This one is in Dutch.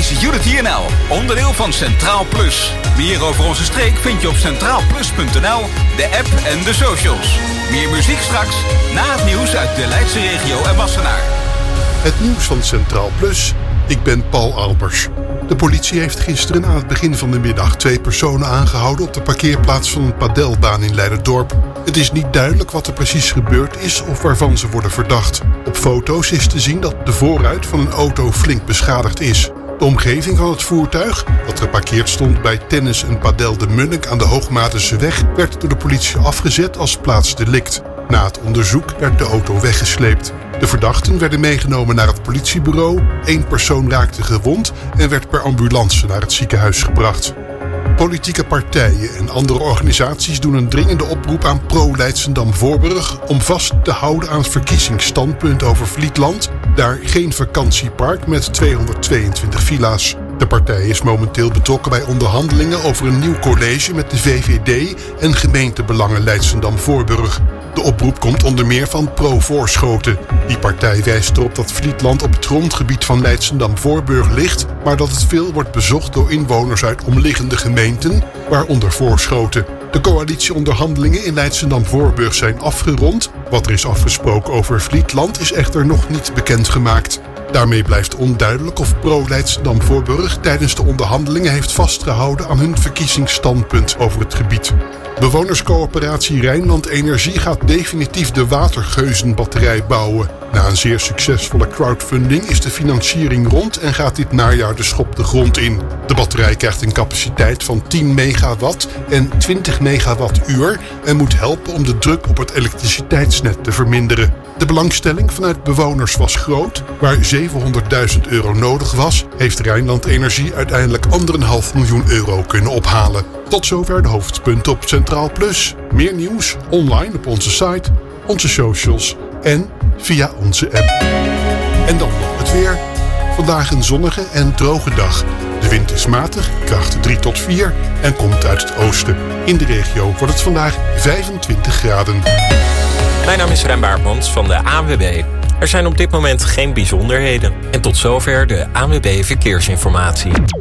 is Unity NL, onderdeel van Centraal Plus. Meer over onze streek vind je op centraalplus.nl, de app en de socials. Meer muziek straks, na het nieuws uit de Leidse regio en Wassenaar. Het nieuws van Centraal Plus. Ik ben Paul Albers. De politie heeft gisteren aan het begin van de middag 2 personen aangehouden op de parkeerplaats van een padelbaan in Leiderdorp. Het is niet duidelijk wat er precies gebeurd is of waarvan ze worden verdacht. Op foto's is te zien dat de voorruit van een auto flink beschadigd is. De omgeving van het voertuig, dat geparkeerd stond bij Tennis en Padel de Munnik aan de Hoogmatense weg, werd door de politie afgezet als plaatsdelict. Na het onderzoek werd de auto weggesleept. De verdachten werden meegenomen naar het politiebureau. 1 persoon raakte gewond en werd per ambulance naar het ziekenhuis gebracht. Politieke partijen en andere organisaties doen een dringende oproep aan pro-Leidschendam-Voorburg om vast te houden aan het verkiezingsstandpunt over Vlietland, daar geen vakantiepark met 222 villa's. De partij is momenteel betrokken bij onderhandelingen over een nieuw college met de VVD en gemeentebelangen Leidschendam-Voorburg. De oproep komt onder meer van Pro-Voorschoten. Die partij wijst erop dat Vlietland op het grondgebied van Leidschendam-Voorburg ligt, maar dat het veel wordt bezocht door inwoners uit omliggende gemeenten, waaronder Voorschoten. De coalitieonderhandelingen in Leidschendam-Voorburg zijn afgerond. Wat er is afgesproken over Vlietland is echter nog niet bekendgemaakt. Daarmee blijft onduidelijk of Pro-Leidschendam-Voorburg tijdens de onderhandelingen heeft vastgehouden aan hun verkiezingsstandpunt over het gebied. Bewonerscoöperatie Rijnland Energie gaat definitief de Watergeuzenbatterij bouwen. Na een zeer succesvolle crowdfunding is de financiering rond en gaat dit najaar de schop de grond in. De batterij krijgt een capaciteit van 10 megawatt en 20 megawattuur en moet helpen om de druk op het elektriciteitsnet te verminderen. De belangstelling vanuit bewoners was groot. Waar €700.000 nodig was, heeft Rijnland Energie uiteindelijk €1,5 miljoen kunnen ophalen. Tot zover de hoofdpunten op Centraal Plus. Meer nieuws online op onze site, onze socials en via onze app. En dan nog het weer. Vandaag een zonnige en droge dag. De wind is matig, kracht 3 tot 4 en komt uit het oosten. In de regio wordt het vandaag 25 graden. Mijn naam is Rem Baartmans van de ANWB. Er zijn op dit moment geen bijzonderheden. En tot zover de ANWB Verkeersinformatie.